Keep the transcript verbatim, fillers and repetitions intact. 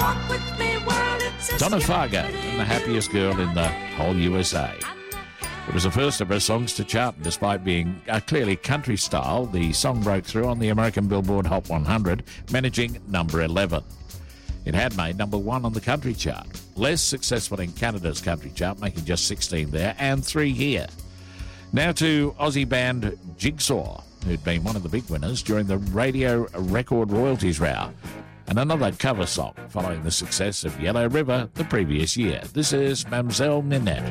Donna Fargo, and the happiest girl in the whole U S A. It was the first of her songs to chart, and despite being uh, clearly country style, the song broke through on the American Billboard Hot one hundred, managing number eleven. It had made number one on the country chart. Less successful in Canada's country chart, making just sixteen there and three here. Now to Aussie band Jigsaw, who'd been one of the big winners during the radio record royalties row, and another cover song following the success of Yellow River the previous year. This is Mamselle Ninette.